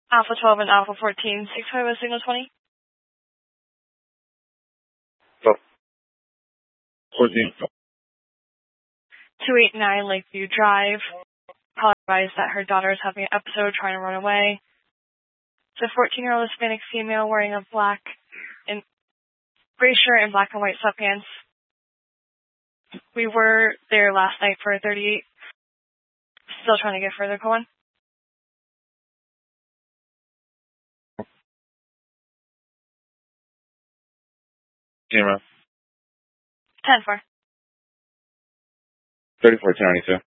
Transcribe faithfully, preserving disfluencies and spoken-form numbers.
Alpha twelve and Alpha fourteen, six five zero signal twenty. Oh. fourteen. two eighty-nine Lakeview Drive. Call advised that her daughter is having an episode trying to run away. It's a fourteen-year-old Hispanic female wearing a black and gray shirt and black and white sweatpants. We were there last night for a thirty-eight. Still trying to get further going. Camera. ten four. thirty-four ninety-two.